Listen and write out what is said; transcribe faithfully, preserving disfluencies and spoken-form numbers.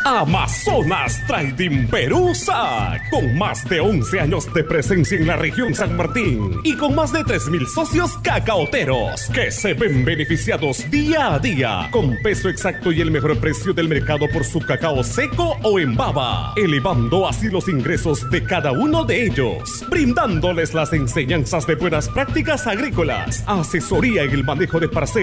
Amazonas Trading Perú S A C, con más de once años de presencia en la región San Martín y con más de tres mil socios cacaoteros que se ven beneficiados día a día con peso exacto y el mejor precio del mercado por su cacao seco o en baba, elevando así los ingresos de cada uno de ellos, brindándoles las enseñanzas de buenas prácticas agrícolas, asesoría en el manejo de parcelas